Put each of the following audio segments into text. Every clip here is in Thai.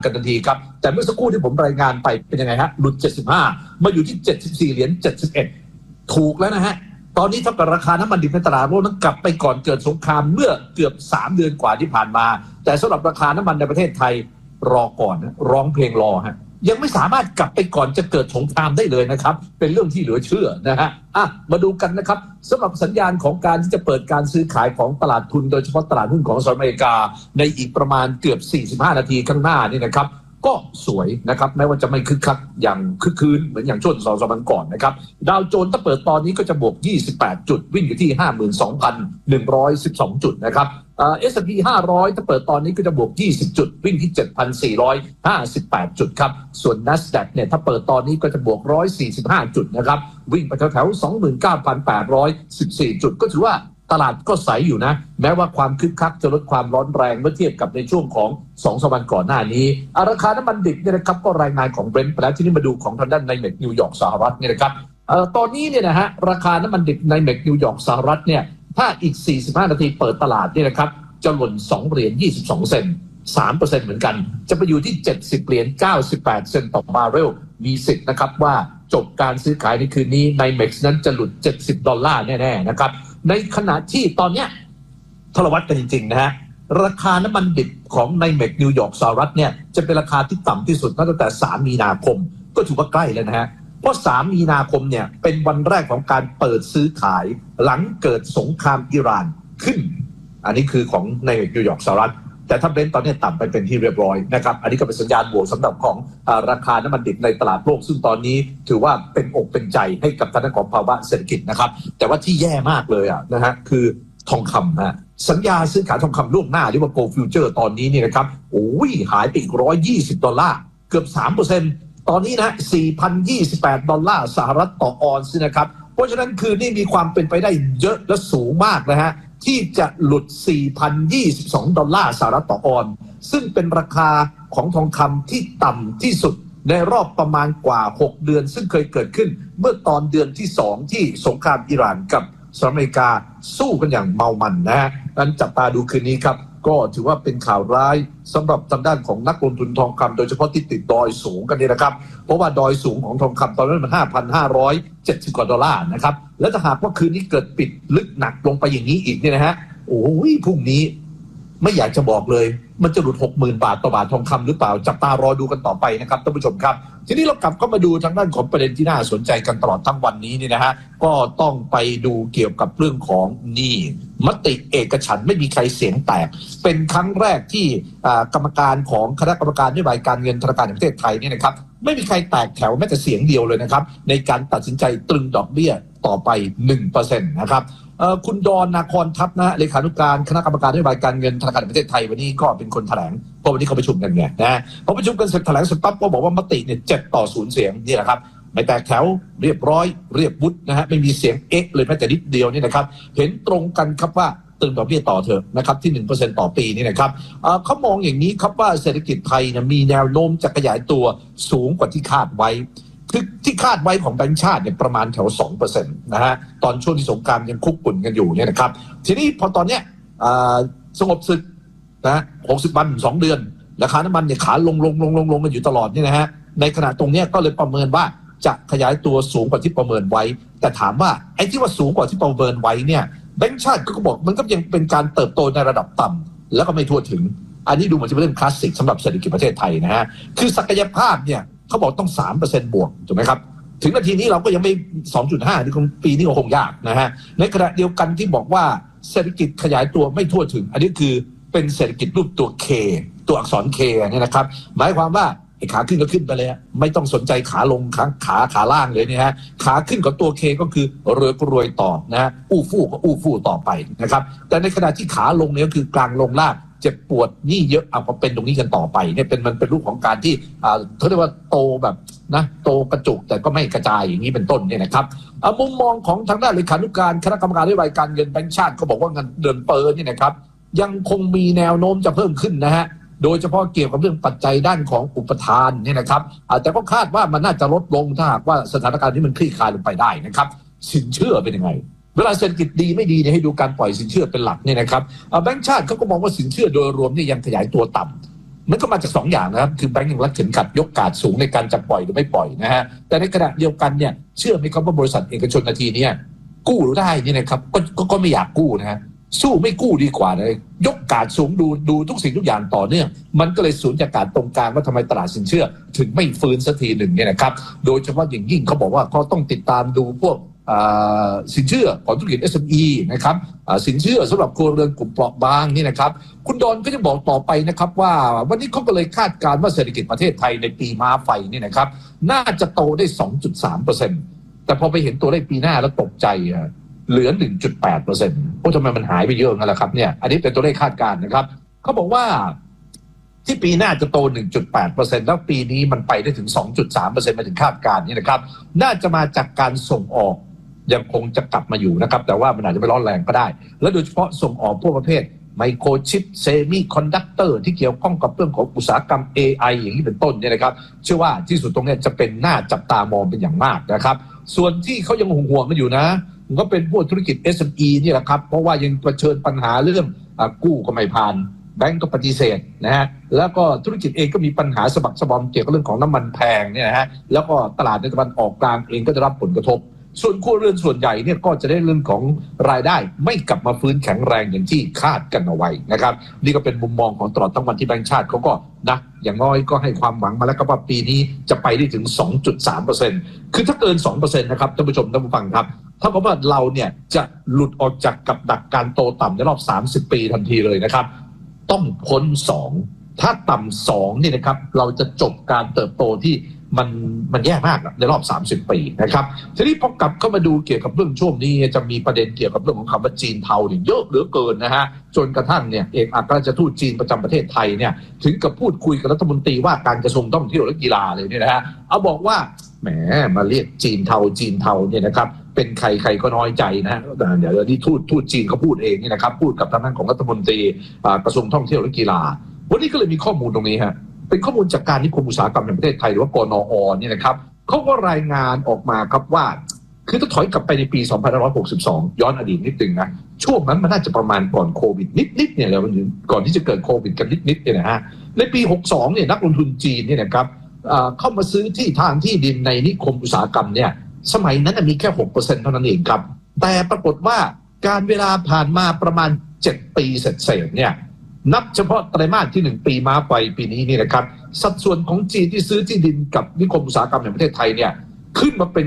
กันทันทีครับแต่เมื่อสักครู่ที่ผมรายงานไปเป็นยังไงฮะหลุด75มาอยู่ที่74เหรียญ71ถูกแล้วนะฮะตอนนี้เท่ากับราคาน้ำมันดิบในตลาดโลกนั้นกลับไปก่อนเกิดสงครามเมื่อเกือบ3เดือนกว่าที่ผ่านมาแต่สำหรับราคาน้ำมันในประเทศไทยรอก่อนนะร้องเพลงรอฮะยังไม่สามารถกลับไปก่อนจะเกิดสงครามได้เลยนะครับเป็นเรื่องที่เหลือเชื่อนะฮะมาดูกันนะครับสำหรับสัญญาณของการที่จะเปิดการซื้อขายของตลาดทุนโดยเฉพาะตลาดหุ้นของสหรัฐอเมริกาในอีกประมาณเกือบ45นาทีข้างหน้านี่นะครับก็สวยนะครับแม้ว่าจะไม่คึกคักอย่างคึกคืนเหมือนอย่างช่วง2 วันก่อนนะครับดาวโจนส์ถ้าเปิดตอนนี้ก็จะบวก28จุดวิ่งอยู่ที่ 52,112 จุดนะครับS&P 500ถ้าเปิดตอนนี้ก็จะบวก20จุดวิ่งที่ 7,458 จุดครับส่วน NASDAQ เนี่ยถ้าเปิดตอนนี้ก็จะบวก145จุดนะครับวิ่งไปแถวๆ 29,814 จุดก็ถือว่าตลาดก็ใสอยู่นะแม้ว่าความคึกคักจะลดความร้อนแรงเมื่อเทียบกับในช่วงของ2 วันก่อนหน้านี้ราคาน้ำมันดิบเนี่ยนะครับก็รายงานของ Brent ไปแล้วที่นี่มาดูของทางด้านในเมกนิวยอร์กสหรัฐเนี่ยนะครับตอนนี้เนี่ยนะฮะราคาน้ำมันดิบในเมกนิวยอร์กสหรัฐเนี่ยถ้าอีก45นาทีเปิดตลาดเนี่ยนะครับจะหล่น2เหรียญ22เซนต์ 3% เหมือนกันจะไปอยู่ที่70เหรียญ98เซนต์ต่อบาร์เรลมีสิทธิ์นะครับว่าจบการซื้อขายในคืนนี้ในเม็กซ์นั้นจะหลุด$70แน่ๆนะครับในขณะที่ตอนเนี้ยทรวัตกันจริงๆนะฮะราคาน้ำมันดิบของในเมกนิวยอร์กสหรัฐเนี่ยจะเป็นราคาที่ต่ำที่สุดตั้งแต่3มีนาคมก็ถือว่าใกล้แล้วนะฮะเพราะ3มีนาคมเนี่ยเป็นวันแรกของการเปิดซื้อขายหลังเกิดสงครามอิหร่านขึ้นอันนี้คือของในเมกนิวยอร์กสหรัฐแต่ถ้าเบรนท์ตอนนี้ต่ำไปเป็นที่เรียบร้อยนะครับอันนี้ก็เป็นสัญญาณบวกสำหรับของราคาน้ำมันดิบในตลาดโลกซึ่งตอนนี้ถือว่าเป็นอกเป็นใจให้กับทางด้านของภาวะเศรษฐกิจนะครับแต่ว่าที่แย่มากเลยนะฮะคือทองคำฮะสัญญาซื้อขายทองคำล่วงหน้าเรียกว่า Gold Future ตอนนี้นี่นะครับโอ้ยหายไปอีก$120เกือบ 3% ตอนนี้นะ$4,028สหรัฐต่อออนซ์นะครับเพราะฉะนั้นคืนนี้มีความเป็นไปได้เยอะและสูงมากนะฮะที่จะหลุด$4,022สหรัฐต่อออนซ์ซึ่งเป็นราคาของทองคำที่ต่ำที่สุดในรอบประมาณกว่า6เดือนซึ่งเคยเกิดขึ้นเมื่อตอนเดือนที่2ที่สงครามอิหร่านกับสหรัฐอเมริกาสู้กันอย่างเมามันนะฮะนั้นจับตาดูคืนนี้ครับก็ถือว่าเป็นข่าวร้ายสำหรับทางด้านของนักลงทุนทองคำโดยเฉพาะที่ติดดอยสูงกันนี่นะครับเพราะว่าดอยสูงของทองคำตอนนั้นมัน $5,570 กว่านะครับและถ้าหากว่าคืนนี้เกิดปิดลึกหนักลงไปอย่างนี้อีกเนี่ยนะฮะโอ้ยพรุ่งนี้ไม่อยากจะบอกเลยมันจะหลุด 60,000 บาทต่อบาททองคำหรือเปล่าจับตารอดูกันต่อไปนะครับท่านผู้ชมครับทีนี้เรากลับเข้ามาดูทางด้านของประเด็นที่น่าสนใจกันตลอดทั้งวันนี้นี่นะฮะก็ต้องไปดูเกี่ยวกับเรื่องของหนี้มติเอกฉันท์ไม่มีใครเสียงแตกเป็นครั้งแรกที่กรรมการของคณะกรรมการนโยบายการเงินธนาคารแห่งประเทศไทยเนี่ยนะครับไม่มีใครแตกแถวแม้แต่เสียงเดียวเลยนะครับในการตัดสินใจตรึงดอกเบี้ยต่อไป 1% นะครับคุณดอนนาคอนทัพนะเลขานุการคณะกรรมการนโยบายการเงินธนาคารแห่งประเทศไทยวันนี้ก็เป็นคนแถลงเพราะวันนี้เขาประชุมกันไงนะพอประชุมกันเสร็จแถลงเสร็จปั๊บก็บอกว่ามติเนี่ย7-0เสียงนี่แหละครับไม่แตกแถวเรียบร้อยเรียบวุฒินะฮะไม่มีเสียงเอ๊ะเลยแม้แต่นิดเดียวนี่นะครับเห็นตรงกันครับว่าตรึงดอกเบี้ยต่อเถอะนะครับที่ 1% ต่อปีนี่นะครับเขามองอย่างนี้ครับว่าเศรษฐกิจไทยนะมีแนวโน้มจะขยายตัวสูงกว่าที่คาดไว้คือที่คาดไว้ของแบงก์ชาติเนี่ยประมาณแถว 2% นะฮะตอนช่วงที่สงครามยังคุกกุ่นกันอยู่เนี่ยนะครับทีนี้พอตอนเนี้ยสงบศึกนะ60 วัน 2 เดือนราคาน้ำมันเนี่ยขาลงกันอยู่ตลอดนี่นะฮะในขณะตรงเนี้ยก็เลยประเมินว่าจะขยายตัวสูงกว่าที่ประเมินไว้แต่ถามว่าไอ้ที่ว่าสูงกว่าที่ประเมินไว้เนี่ยแบงก์ชาติก็บอกมันก็ยังเป็นการเติบโตในระดับต่ำแล้วก็ไม่ทั่วถึงอันนี้ดูเหมือนจะเป็นเรื่องคลาสสิกสำหรับเศรษฐกิจประเทศไทยนะฮะคือศักยภาพเนี่ยเขาบอกต้อง 3% บวกถูกไหมครับถึงนาทีนี้เราก็ยังไม่ 2.5 ที่ปีนี้ก็คงยากนะฮะในขณะเดียวกันที่บอกว่าเศรษฐกิจขยายตัวไม่ทั่วถึงอันนี้คือเป็นเศรษฐกิจรูปตัว K ตัวอักษร K เนี่ยนะครับหมายความว่าขาขึ้นก็ขึ้นไปเลยไม่ต้องสนใจขาลงขาล่างเลยเนี่ยฮะขาขึ้นของตัว K ก็คือรวยต่อนะฮะอู้ฟู่ก็อู้ฟู่ต่อไปนะครับแต่ในขณะที่ขาลงเนี่ยก็คือกลางลงล่างเจ็บปวดนี่เยอะเอาก็เป็นตรงนี้กันต่อไปเนี่ยมันเป็นรูปของการที่เขาเรียกว่าโตแบบนะโตกระจุกแต่ก็ไม่กระจายอย่างนี้เป็นต้นเนี่ยนะครับมุมมองของทางด้านเลขานุการคณะกรรมการนโยบายการเงินแบงก์ชาติก็บอกว่าเงินเดือนเฟ้อเนี่ยนะครับยังคงมีแนวโน้มจะเพิ่มขึ้นนะฮะโดยเฉพาะเกี่ยวกับเรื่องปัจจัยด้านของอุปทานเนี่ยนะครับแต่ก็คาดว่ามันน่าจะลดลงถ้าหากว่าสถานการณ์ที่มันคลี่คลายลงไปได้นะครับสินเชื่อเป็นยังไงเวลาเศรษฐกิจดีไม่ดีเนี่ยให้ดูการปล่อยสินเชื่อเป็นหลักเนี่ยนะครับแบงก์ชาติเขาก็มองว่าสินเชื่อโดยรวมเนี่ยยังขยายตัวต่ำมันก็มาจาก2 อย่างนะครับคือแบงก์ยังรัดเข็มขัดยกการ์ดสูงในการจะปล่อยหรือไม่ปล่อยนะฮะแต่ในขณะเดียวกันเนี่ยเชื่อไหมครับว่าบริษัทเอกชนนาทีนี้กู้ได้นี่นะครับก็ไม่อยากกู้นะฮะสู้ไม่กู้ดีกว่าเลยยกการ์ดสูงดูทุกสิ่งทุกอย่างต่อเนื่องมันก็เลยสูญจากการตรงกลางว่าทำไมตลาดสินเชื่อถึงไม่ฟื้นสักทีหนึ่งเนี่ยนะครับโดยเฉพาะอย่างยิ่งเขาบอกว่าเขาต้องติดตามดูพวกสินเชื่อของธุรกิจ SME นะครับสินเชื่อสำหรับครัวเรือนกลุ่มเปราะบางนี่นะครับคุณดอนก็จะบอกต่อไปนะครับว่าวันนี้เขาก็เลยคาดการณ์ว่าเศรษฐกิจประเทศไทยในปีม้าไฟนี่นะครับน่าจะโตได้ 2.3% แต่พอไปเห็นตัวเลขปีหน้าแล้วตกใจเหลือ 1.8% โอ้ทำไมมันหายไปเยอะงั้นล่ะครับเนี่ยอันนี้เป็นตัวเลขคาดการณ์นะครับเขาบอกว่าที่ปีหน้าจะโต 1.8% แล้วปีนี้มันไปได้ถึง 2.3% มาถึงคาดการณ์นี่นะครับน่าจะมาจากการส่งออกยังคงจะกลับมาอยู่นะครับแต่ว่ามันอาจจะไม่ร้อนแรงก็ได้และโดยเฉพาะส่งออกพวกประเภทไมโครชิปเซมิคอนดักเตอร์ที่เกี่ยวข้องกับเรื่องของอุตสาหกรรม AI อย่างนี้เป็นต้นเนี่ยนะครับเชื่อว่าที่สุดตรงนี้จะเป็นหน้าจับตามองเป็นอย่างมากนะครับส่วนที่เขายังห่วงกันอยู่นะก็เป็นพวกธุรกิจ SME นี่แหละครับเพราะว่ายังเผชิญปัญหาเรื่องกู้ก็ไม่ผ่านแบงก์ก็ปฏิเสธนะฮะแล้วก็ธุรกิจเองก็มีปัญหาสะบักสะบอมเกี่ยวกับเรื่องของน้ำมันแพงเนี่ยนะฮะแล้วก็ตลาดในตะวันออกกลางเองก็จะรับผลกระทบส่วนครัวเรือนส่วนใหญ่เนี่ยก็จะได้เรื่องของรายได้ไม่กลับมาฟื้นแข็งแรงอย่างที่คาดกันเอาไว้นะครับนี่ก็เป็นมุมมองของตลอดทั้งวันที่แบงก์ชาติเขาก็นะอย่างน้อยก็ให้ความหวังมาแล้วก็ว่าปีนี้จะไปได้ถึง 2.3% คือถ้าเกิน 2% นะครับท่านผู้ชมท่านผู้ฟังครับเท่ากับว่าเราเนี่ยจะหลุดออกจากกับดักการโตต่ำในรอบ30 ปีทันทีเลยนะครับต้องพ้น2ถ้าต่ำ2นี่นะครับเราจะจบการเติบโตที่มันแย่มากในรอบ30 ปีนะครับทีนี้พอกลับเข้ามาดูเกี่ยวกับเรื่องช่วงนี้จะมีประเด็นเกี่ยวกับเรื่องของคำว่าจีนเทาเนี่ยเยอะเหลือเกินนะฮะจนกระทั่งเนี่ยเอกอัครราชทูตจีนประจำประเทศไทยเนี่ยถึงกับพูดคุยกับรัฐมนตรีว่าการกระทรวงท่องเที่ยวและกีฬาเลยเนี่ยนะฮะเอาบอกว่าแหมมาเรียกจีนเทาเนี่ยนะครับเป็นใครก็น้อยใจนะฮะเดี๋ยวนี้ทูตจีนเขาพูดเองนี่นะครับพูดกับทางด้านของรัฐมนตรีกระทรวงท่องเที่ยวและกีฬาวันนี้ก็เลยมีข้อมูลตรงนี้ฮะเป็นข้อมูลจากการนิคมอุตสาหกรรมแห่งประเทศไทยหรือว่ากนอ.เนี่ยนะครับเขาก็รายงานออกมาครับว่าคือถ้าถอยกลับไปในปี2562ย้อนอดีตนิดนึงนะช่วงนั้นมันน่าจะประมาณก่อนโควิดนิดเนี่ยแล้วก่อนที่จะเกิดโควิดกันนิดเนี่ยนะฮะในปี62เนี่ยนักลงทุนจีนเนี่ยนะครับเข้ามาซื้อที่ทางที่ดินในนิคมอุตสาหกรรมเนี่ยสมัยนั้นมีแค่ 6% เท่านั้นเองครับแต่ปรากฏว่าการเวลาผ่านมาประมาณ7 ปีเศษเนี่ยนับเฉพาะไตรมาสที่1ปีม้าไฟปีนี้นี่นะครับสัดส่วนของจีนที่ซื้อที่ดินกับนิคมอุตสาหกรรมแห่งประเทศไทยเนี่ยขึ้นมาเป็น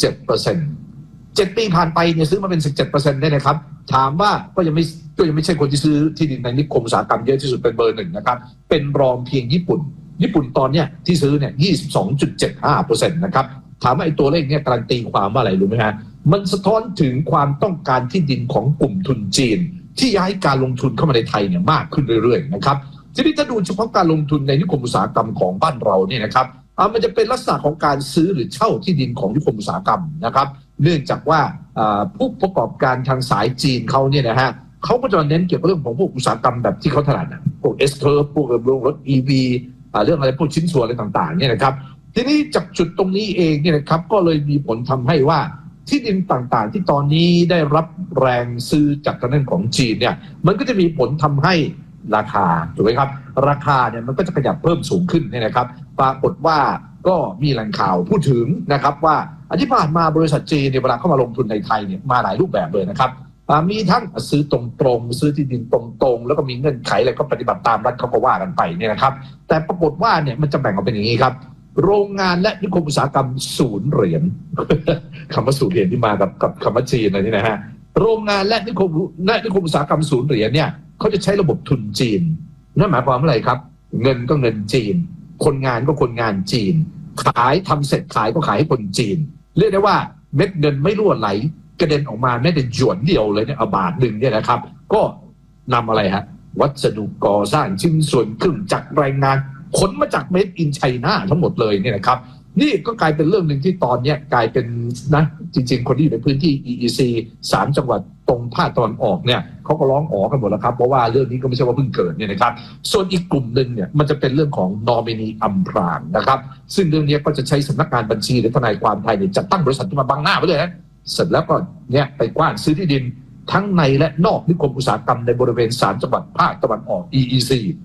17% 7 ปีผ่านไปเนี่ยซื้อมาเป็น 17% ได้นะครับถามว่าก็ยังไม่ใช่คนที่ซื้อที่ดินในนิคมอุตสาหกรรมเยอะที่สุดเป็นเบอร์ 1นะครับเป็นรองเพียงญี่ปุ่นตอนเนี้ยที่ซื้อเนี่ย 22.75% นะครับถามว่าไอ้ตัวเลขเนี่ยการันตีความว่าอะไรรู้ไหมฮะมันสะท้อนถึงความต้องการที่ดินของกลุ่มทุนจีนที่ย้ายการลงทุนเข้ามาในไทยเนี่ยมากขึ้นเรื่อยๆนะครับทีนี้ถ้าดูเฉพาะการลงทุนในนิคมอุตสาหกรรมของบ้านเราเนี่ยนะครับมันจะเป็นลักษณะของการซื้อหรือเช่าที่ดินของนิคมอุตสาหกรรมนะครับเนื่องจากว่าผู้ประกอบการทางสายจีนเขาเนี่ยนะฮะเขาก็จะเน้นเกี่ยวกับเรื่องของพวกอุตสาหกรรมแบบที่เขาถนัดพวกพวกรถ EV เรื่องอะไรพวกชิ้นส่วนอะไรต่างๆเนี่ยนะครับทีนี้จากจุดตรงนี้เองเนี่ยนะครับก็เลยมีผลทำให้ว่าที่ดินต่างๆที่ตอนนี้ได้รับแรงซื้อจากทางด้านของจีนเนี่ยมันก็จะมีผลทำให้ราคาถูกไหมครับราคาเนี่ยมันก็จะขยับเพิ่มสูงขึ้นเนี่ยนะครับปรากฏว่าก็มีแหล่งข่าวพูดถึงนะครับว่าที่ผ่านมาบริษัทจีนเนี่ยเวลาเข้ามาลงทุนในไทยเนี่ยมาหลายรูปแบบเลยนะครับมีทั้งซื้อตรงๆซื้อที่ดินตรงๆแล้วก็มีเงื่อนไขอะไรก็ปฏิบัติตามรัฐเขาก็ว่ากันไปเนี่ยนะครับแต่ปรากฏว่าเนี่ยมันจะแบ่งออกเป็นอย่างนี้ครับโรงงานและนิคมอุตสาหกรรม0 เหรียญ คำว่า0 เหรียญที่มากับคำว่าจีนอะไรนี่นะฮะโรงงานและนิคมอุตสาหกรรม0 เหรียญเนี่ยเขาจะใช้ระบบทุนจีนนั่นหมายความว่าอะไรครับเงินก็เงินจีนคนงานก็คนงานจีนขายทำเสร็จขายก็ขายให้คนจีนเรียกได้ว่าเม็ดเงินไม่รั่วไหลกระเด็นออกมาแม้แต่หยวนเดียวเลยเนี่ยบาทหนึ่งเนี่ยนะครับก็นำอะไรฮะวัสดุก่อสร้างชิ้นส่วนเครื่องจักรแรงงานขนมาจากเมดอินไชน่าทั้งหมดเลยเนี่ยนะครับนี่ก็กลายเป็นเรื่องหนึ่งที่ตอนนี้กลายเป็นนะจริงๆคนที่อยู่ในพื้นที่ EEC 3 จังหวัดตรงภาคตะวันออกเนี่ยเขาก็ร้องอ๋อกันหมดแล้วครับเพราะว่าเรื่องนี้ก็ไม่ใช่ว่าเพิ่งเกิดเนี่ยนะครับส่วนอีกกลุ่มหนึ่งเนี่ยมันจะเป็นเรื่องของนอมินีอำพรางนะครับซึ่งเรื่องนี้ก็จะใช้สำนักงานบัญชีหรือทนายความไทยเนี่ยจัดตั้งบริษัทขึ้นมาบังหน้าไว้เลยนะเสร็จแล้วก็เนี่ยไปกว้านซื้อที่ดินทั้งในและนอกนิคมอุตสาหกรรมในบริเวณ3 จังหวัดภาคตะวันออก EEC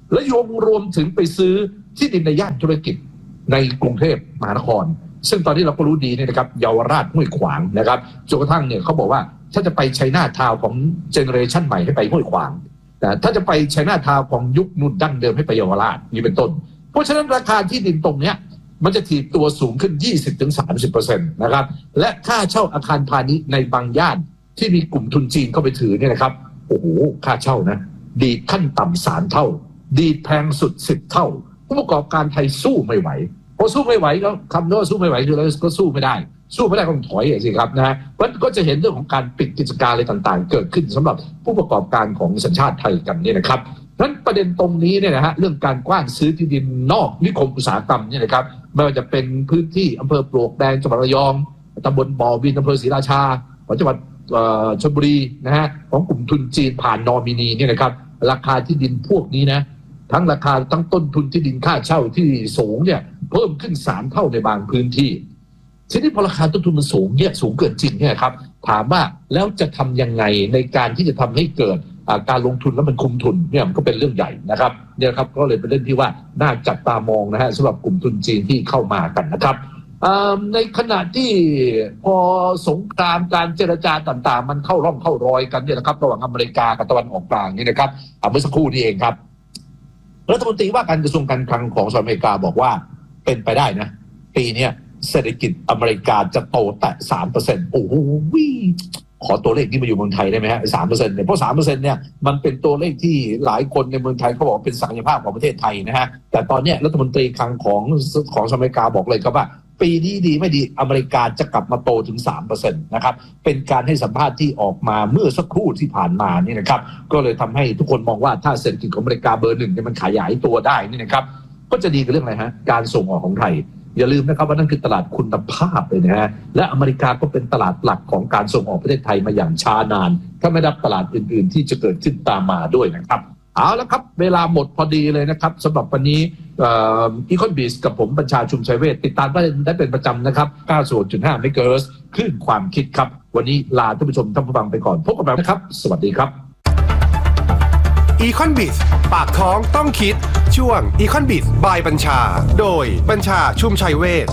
และรวมถึงไปซื้อที่ดินในย่านธุรกิจในกรุงเทพมหานครซึ่งตอนนี้เราก็รู้ดีเนี่ยนะครับเยาวราชห้วยขวางนะครับจนกระทั่งเนี่ยเขาบอกว่าถ้าจะไปชัยนาทาวน์ของเจเนอเรชันใหม่ให้ไปห้วยขวางแต่ถ้าจะไปชัยนาทาวน์ของยุคนุ่นดั้งเดิมให้ไปเยาวราชนี่เป็นต้นเพราะฉะนั้นราคาที่ดินตรงเนี้ยมันจะถีบตัวสูงขึ้น 20-30% นะครับและค่าเช่าอาคารพาณิชย์ในบางย่านที่มีกลุ่มทุนจีนเข้าไปถือเนี่ยนะครับโอ้โหค่าเช่านะดีดขั้นต่ำ3 เท่าดีดแพงสุด10 เท่าผู้ประกอบการไทยสู้ไม่ไหวพอสู้ไม่ไหวก็คำว่าสู้ไม่ไหวคืออะไรก็สู้ไม่ได้ก็ถอยสิครับนะฮะมันก็จะเห็นเรื่องของการปิดกิจการอะไรต่างๆเกิดขึ้นสำหรับผู้ประกอบการของสัญชาติไทยกันนี่นะครับนั้นประเด็นตรงนี้เนี่ยนะฮะเรื่องการกว้านซื้อที่ดินนอกนิคมอุตสาหกรรมเนี่ยนะครับไม่ว่าจะเป็นพื้นที่อำเภอปลวกแดงจังหวัดระยองตำบลบ่อวินอำเภอศรีราชาของจังหวัดชลบุรีนะฮะของกลุ่มทุนจีนผ่านนอมินีเนี่ยนะครับราคาที่ดินพวกนี้นะทั้งราคาทั้งต้นทุนที่ดินค่าเช่าที่สูงเนี่ยเพิ่มขึ้น3 เท่าในบางพื้นที่ทีนี้พอราคาต้นทุนมันสูงเนี่ยสูงเกินจริงเนี่ยครับถามว่าแล้วจะทำยังไงในการที่จะทำให้เกิดการลงทุนแล้วมันคุ้มทุนเนี่ยมันก็เป็นเรื่องใหญ่นะครับเนี่ยครับก็เลยเป็นเรื่องที่ว่าน่าจับตามองนะฮะสำหรับกลุ่มทุนจีนที่เข้ามากันนะครับในขณะที่พอสงครามการเจรจาต่างๆมันเข้าร่องเข้ารอยกันเนี่ยนะครับระหว่างอเมริกากับตะวันออกกลางนี่นะครับเมื่อสักครู่นี้เองครับรัฐมนตรีว่าการกระทรวงการคลังของสหรัฐอเมริกาบอกว่าเป็นไปได้นะปีนี้เศรษฐกิจอเมริกาจะโตแต่ 3% โอ้โหขอตัวเลขนี้มาอยู่เมืองไทยได้ไหมฮะ 3% เนี่ยเพราะ 3% เนี่ยมันเป็นตัวเลขที่หลายคนในเมืองไทยเขาบอกเป็นศักยภาพของประเทศไทยนะฮะแต่ตอนนี้รัฐมนตรีคลังของสหรัฐอเมริกาบอกเลยครับว่าปีนี้ดีไม่ดีอเมริกาจะกลับมาโตถึง 3% นะครับเป็นการให้สัมภาษณ์ที่ออกมาเมื่อสักครู่ที่ผ่านมานี่นะครับก็เลยทำให้ทุกคนมองว่าถ้าเศรษฐกิจของอเมริกาเบอร์ 1เนี่ยมันขยายตัวได้นี่นะครับก็จะดีกับเรื่องอะไรฮะการส่งออกของไทยอย่าลืมนะครับว่านั่นคือตลาดคุณภาพเลยนะฮะและอเมริกาก็เป็นตลาดหลักของการส่งออกประเทศไทยมาอย่างช้านานถ้าไม่นับตลาดอื่นๆที่จะเกิดขึ้นตามมาด้วยนะครับเอาละครับเวลาหมดพอดีเลยนะครับสำหรับวันนี้อีคอนบีสกับผมบัญชาชุมชัยเวชติดตามได้เป็นประจำนะครับ 90.5 เมกะเฮิรตซ์คลื่นความคิดครับวันนี้ลาท่านผู้ชมท่านผู้ฟังไปก่อนพบกันใหม่นะครับสวัสดีครับอีคอนบิสปากท้องต้องคิดช่วงอีคอนบิสบายบัญชาโดยบัญชาชุมชัยเวช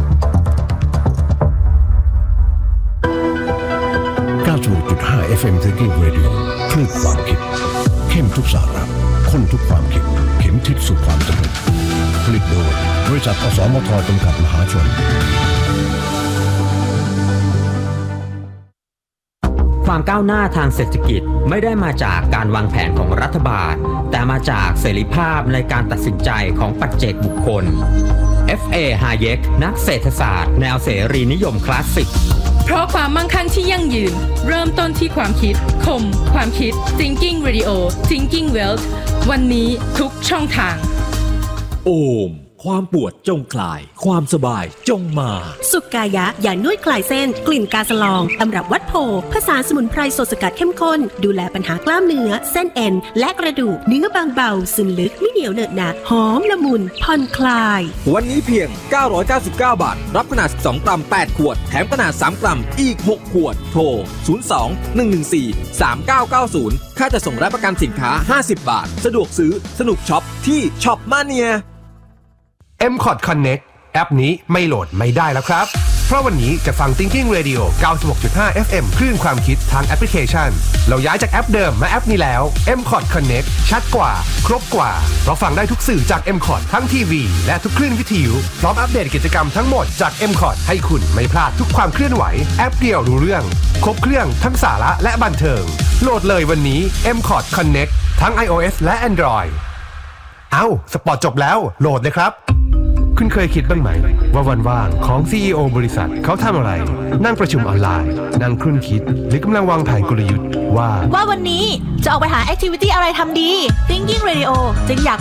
96.5 FM Thinking Radio คลื่นความคิดเข้มทุกสาระข้นทุกความคิดเข็มทิศสู่ความสำเร็จผลิตโดยบริษัทอสมทจำกัดมหาชนความก้าวหน้าทางเศรษฐกิจไม่ได้มาจากการวางแผนของรัฐบาลแต่มาจากเสรีภาพในการตัดสินใจของปัจเจกบุคคล F.A. Hayek นักเศรษฐศาสตร์แนวเสรีนิยมคลาสสิกเพราะความมั่งคั่งที่ยั่งยืนเริ่มต้นที่ความคิดคมความคิด Thinking Radio Thinking Wealth วันนี้ทุกช่องทางโอมความปวดจงคลายความสบายจงมาสุกายะยานวดคลายเส้นกลิ่นกาสลองตำรับวัดโพผสานสมุนไพรสดสกัดเข้มข้นดูแลปัญหากล้ามเนื้อเส้นเอ็นและกระดูกเนื้อบางเบาซึมลึกไม่เหนียวเหนอะหนะหอมละมุนผ่อนคลายวันนี้เพียง999 บาทรับขนาด12 กรัม8ขวดแถมขนาด3กรัมอีก6ขวดโทร02-114-3990ค่าจะส่งและประกันสินค้า50 บาทสะดวกซื้อสนุกช็อปที่ช็อปมาเนีย MCOT Connect แอปนี้ไม่โหลดไม่ได้แล้วครับเพราะวันนี้จะฟัง Thinking Radio 96.5 FM คลื่นความคิดทางแอปพลิเคชันเราย้ายจากแอปเดิมมาแอปนี้แล้ว MCOT Connect ชัดกว่าครบกว่าเพราะฟังได้ทุกสื่อจาก MCOT ทั้งทีวีและทุกคลื่นวิทยุพร้อมอัปเดตกิจกรรมทั้งหมดจาก MCOT ให้คุณไม่พลาดทุกความเคลื่อนไหวแอปเดียวรู้เรื่องครบเครื่องทั้งสาระและบันเทิงโหลดเลยวันนี้ MCOT Connect ทั้ง iOS และ Android สปอร์ตจบแล้วโหลดเลยครับคุณเคยคิดบ้างไหมว่าวันว่างของ CEO บริษัทเขาทำอะไรนั่งประชุมออนไลน์นั่งครุ่นคิดหรือกำลังวางแผนกลยุทธ์ว่าวันนี้จะออกไปหาแอคทิวิตี้อะไรทำดี Thinking Radio จึงอยาก